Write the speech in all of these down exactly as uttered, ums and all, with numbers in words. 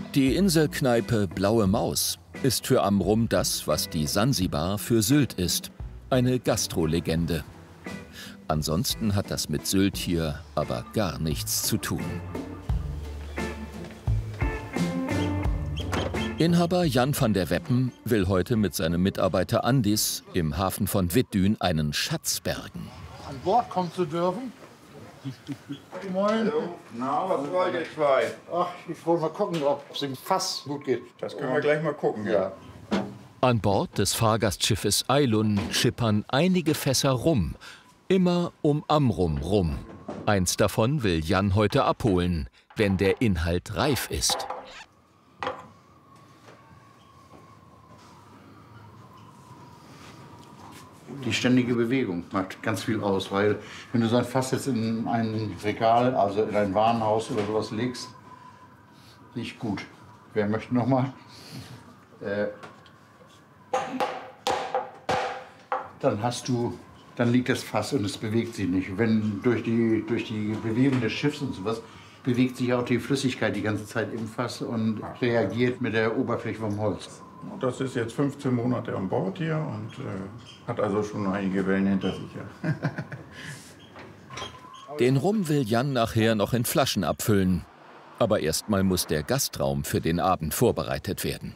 Die Inselkneipe Blaue Maus ist für Amrum das, was die Sansibar für Sylt ist. Eine Gastrolegende. Ansonsten hat das mit Sylt hier aber gar nichts zu tun. Inhaber Jan van der Weppen will heute mit seinem Mitarbeiter Andis im Hafen von Wittdün einen Schatz bergen. An Bord kommen zu dürfen. Moin. Na, was wollt ihr zwei? Ach, ich wollte mal gucken, ob es im Fass gut geht. Das können wir gleich mal gucken, ja. An Bord des Fahrgastschiffes Eilun schippern einige Fässer Rum. Immer um Amrum rum. Eins davon will Jan heute abholen, wenn der Inhalt reif ist. Die ständige Bewegung macht ganz viel aus, weil wenn du so ein Fass jetzt in ein Regal, also in ein Warenhaus oder sowas legst, riecht gut. Wer möchte noch mal? Äh, dann hast du, dann liegt das Fass und es bewegt sich nicht. Wenn durch die, durch die Bewegung des Schiffs und sowas bewegt sich auch die Flüssigkeit die ganze Zeit im Fass und reagiert mit der Oberfläche vom Holz. Das ist jetzt fünfzehn Monate an Bord hier und äh, hat also schon einige Wellen hinter sich. Ja. Den Rum will Jan nachher noch in Flaschen abfüllen. Aber erstmal muss der Gastraum für den Abend vorbereitet werden.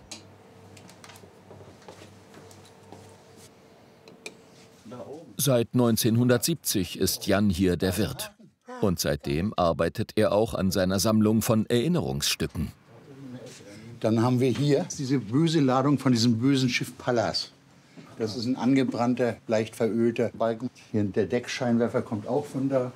Seit neunzehnhundertsiebzig ist Jan hier der Wirt. Und seitdem arbeitet er auch an seiner Sammlung von Erinnerungsstücken. Dann haben wir hier diese böse Ladung von diesem bösen Schiff Pallas. Das ist ein angebrannter, leicht verölter Balken. Hier der Deckscheinwerfer kommt auch von da.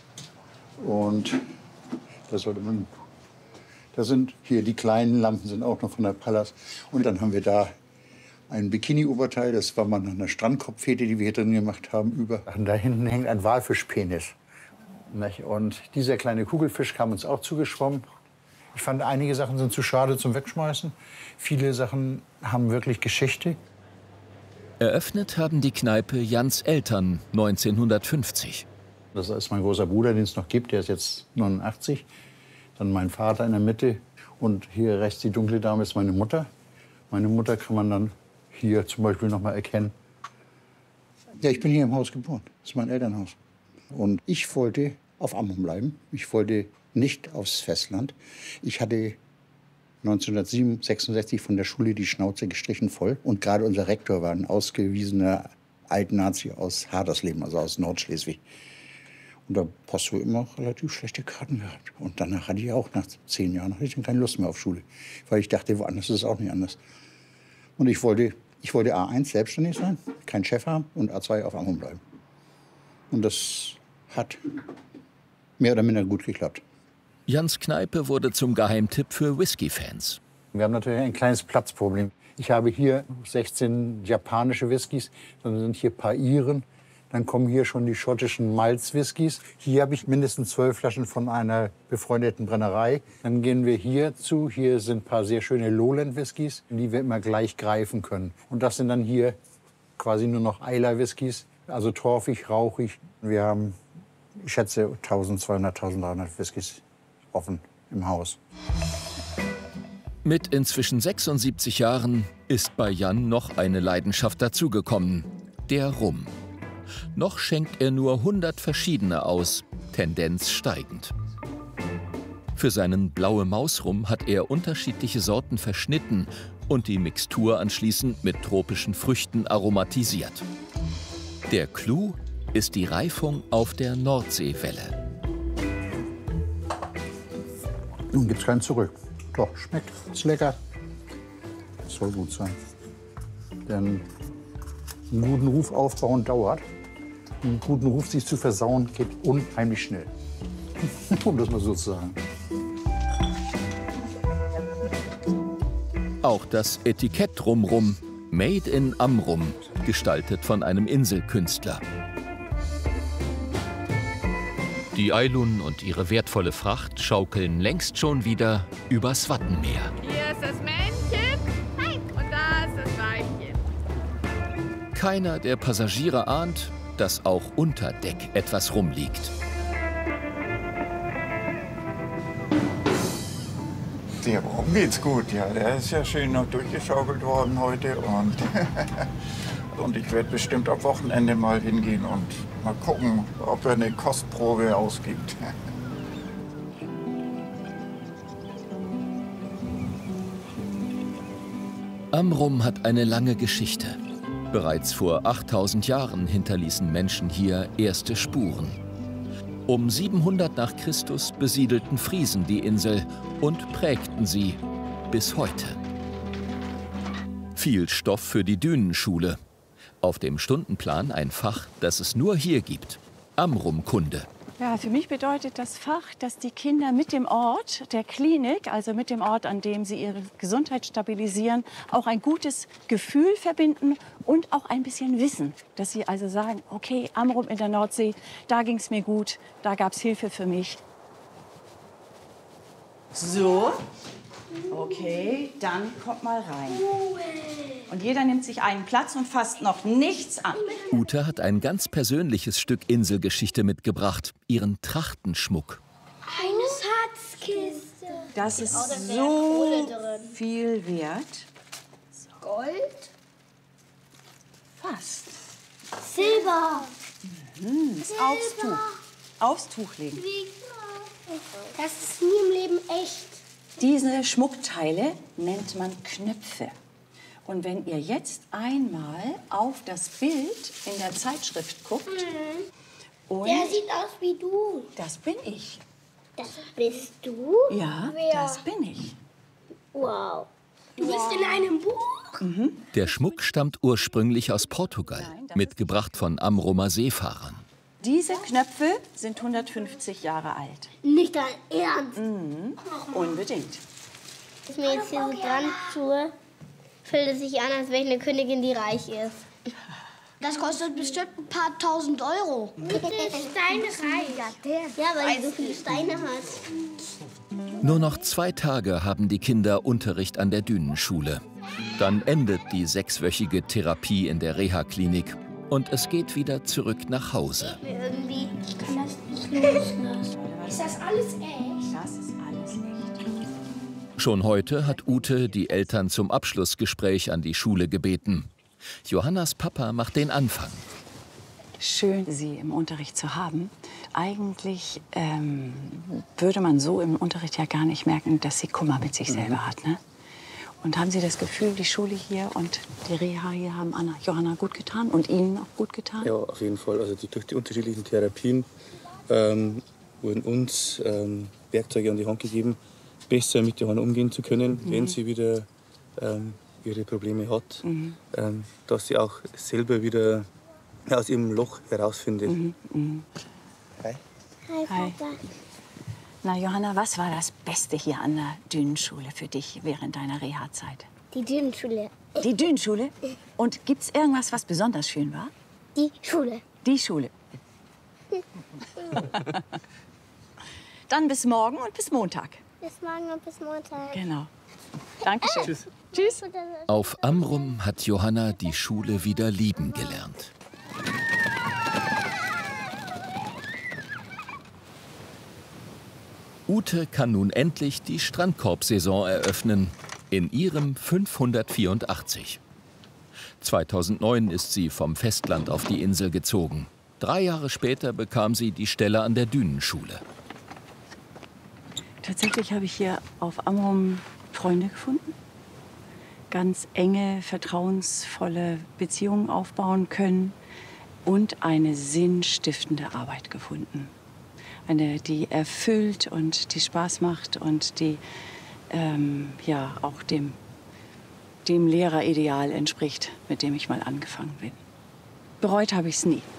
Und das sollte man. Das sind hier die kleinen Lampen sind auch noch von der Pallas. Und dann haben wir da ein Bikini-Oberteil. Das war mal nach einer Strandkopffete, die wir hier drin gemacht haben, über. Und da hinten hängt ein Walfischpenis. Und dieser kleine Kugelfisch kam uns auch zugeschwommen. Ich fand, einige Sachen sind zu schade zum Wegschmeißen. Viele Sachen haben wirklich Geschichte. Eröffnet haben die Kneipe Jans Eltern neunzehnhundertfünfzig. Das ist mein großer Bruder, den es noch gibt. Der ist jetzt neunundachtzig. Dann mein Vater in der Mitte. Und hier rechts die dunkle Dame ist meine Mutter. Meine Mutter kann man dann hier zum Beispiel noch mal erkennen. Ja, ich bin hier im Haus geboren. Das ist mein Elternhaus. Und ich wollte auf Amrum bleiben. Ich wollte nicht aufs Festland. Ich hatte neunzehnhundertsechsundsechzig von der Schule die Schnauze gestrichen voll. Und gerade unser Rektor war ein ausgewiesener Alt-Nazi aus Hadersleben, also aus Nordschleswig. Und da hast du immer relativ schlechte Karten gehabt. Und danach hatte ich auch, nach zehn Jahren, hatte ich dann keine Lust mehr auf Schule. Weil ich dachte, woanders ist es auch nicht anders. Und ich wollte, ich wollte A eins selbstständig sein, keinen Chef haben und A zwei auf Amrum bleiben. Und das hat mehr oder minder gut geklappt. Jans Kneipe wurde zum Geheimtipp für Whisky-Fans. Wir haben natürlich ein kleines Platzproblem. Ich habe hier sechzehn japanische Whiskys, dann sind hier ein paar Iren. Dann kommen hier schon die schottischen Malz-Whiskys. Hier habe ich mindestens zwölf Flaschen von einer befreundeten Brennerei. Dann gehen wir hier zu. Hier sind ein paar sehr schöne Lowland-Whiskys, die wir immer gleich greifen können. Und das sind dann hier quasi nur noch Eiler-Whiskys, also torfig, rauchig. Wir haben, ich schätze, eintausendzweihundert, eintausenddreihundert Whiskys offen im Haus. Mit inzwischen sechsundsiebzig Jahren ist bei Jan noch eine Leidenschaft dazugekommen: der Rum. Noch schenkt er nur hundert verschiedene aus, Tendenz steigend. Für seinen Blaue Maus Rum hat er unterschiedliche Sorten verschnitten und die Mixtur anschließend mit tropischen Früchten aromatisiert. Der Clou ist die Reifung auf der Nordseewelle. Nun gibt's keinen zurück. Doch, schmeckt, ist lecker. Das soll gut sein. Denn einen guten Ruf aufbauen dauert. Einen guten Ruf sich zu versauen geht unheimlich schnell. Um das mal so zu sagen. Auch das Etikett Rum-Rum, Made in Amrum, gestaltet von einem Inselkünstler. Die Eilun und ihre wertvolle Fracht schaukeln längst schon wieder übers Wattenmeer. Hier ist das Männchen und da ist das Weibchen. Keiner der Passagiere ahnt, dass auch unter Deck etwas rumliegt. Der Baum geht's gut, ja. Der ist ja schön noch durchgeschaukelt worden heute. Und, und ich werde bestimmt am Wochenende mal hingehen und mal gucken, ob er eine Kostprobe ausgibt. Amrum hat eine lange Geschichte. Bereits vor achttausend Jahren hinterließen Menschen hier erste Spuren. Um siebenhundert nach Christus besiedelten Friesen die Insel und prägten sie bis heute. Viel Stoff für die Dünenschule. Auf dem Stundenplan ein Fach, das es nur hier gibt: Amrumkunde. Ja, für mich bedeutet das Fach, dass die Kinder mit dem Ort der Klinik, also mit dem Ort, an dem sie ihre Gesundheit stabilisieren, auch ein gutes Gefühl verbinden und auch ein bisschen Wissen. Dass sie also sagen, okay, Amrum in der Nordsee, da ging es mir gut, da gab es Hilfe für mich. So, okay, dann kommt mal rein. Und jeder nimmt sich einen Platz und fasst noch nichts an. Ute hat ein ganz persönliches Stück Inselgeschichte mitgebracht, ihren Trachtenschmuck. Eine Schatzkiste. Das ist so viel wert. Gold? Fast. Silber. Hm, aufs Tuch. Aufs Tuch legen. Das ist nie im Leben echt. Diese Schmuckteile nennt man Knöpfe. Und wenn ihr jetzt einmal auf das Bild in der Zeitschrift guckt, Mhm. und Der sieht aus wie du. das bin ich. Das bist du? Ja, Wer? das bin ich. Wow. Du bist in einem Buch? Der Schmuck stammt ursprünglich aus Portugal, mitgebracht von Amrumer Seefahrern. Diese Knöpfe sind hundertfünfzig Jahre alt. Nicht dein Ernst. Unbedingt. Wenn ich mir jetzt hier so dran tue, fühlt es sich an, als wäre ich eine Königin, die reich ist. Das kostet bestimmt ein paar tausend Euro. Steinerei. Ja, weil du so viele Steine hast. Nur noch zwei Tage haben die Kinder Unterricht an der Dünenschule. Dann endet die sechswöchige Therapie in der Reha-Klinik und es geht wieder zurück nach Hause. Irgendwie, ich kann das nicht loslassen. Ist das alles echt? Das ist alles echt. Schon heute hat Ute die Eltern zum Abschlussgespräch an die Schule gebeten. Johannas Papa macht den Anfang. Schön, Sie im Unterricht zu haben. Eigentlich ähm, würde man so im Unterricht ja gar nicht merken, dass sie Kummer mit sich selber hat. Ne? Und haben Sie das Gefühl, die Schule hier und die Reha hier haben Anna, Johanna gut getan und Ihnen auch gut getan? Ja, auf jeden Fall. Also die, durch die unterschiedlichen Therapien ähm, wurden uns ähm, Werkzeuge an die Hand gegeben, besser mit Johanna umgehen zu können, mhm. wenn sie wieder ähm, ihre Probleme hat, mhm. ähm, dass sie auch selber wieder aus ihrem Loch herausfindet. Mhm. Mhm. Hi. Hi, Hi. Papa. Na, Johanna, was war das Beste hier an der Dünenschule für dich während deiner Reha-Zeit? Die Dünenschule. Die Dünenschule? Und gibt's irgendwas, was besonders schön war? Die Schule. Die Schule. Dann bis morgen und bis Montag. Bis morgen und bis Montag. Genau. Dankeschön. Tschüss. Tschüss. Auf Amrum hat Johanna die Schule wieder lieben gelernt. Ute kann nun endlich die Strandkorbsaison eröffnen, in ihrem fünfhundertvierundachtzig. zweitausendneun ist sie vom Festland auf die Insel gezogen. Drei Jahre später bekam sie die Stelle an der Dünenschule. Tatsächlich habe ich hier auf Amrum Freunde gefunden. Ganz enge, vertrauensvolle Beziehungen aufbauen können und eine sinnstiftende Arbeit gefunden. Eine, die erfüllt und die Spaß macht und die ähm, ja, auch dem, dem Lehrerideal entspricht, mit dem ich mal angefangen bin. Bereut habe ich es nie.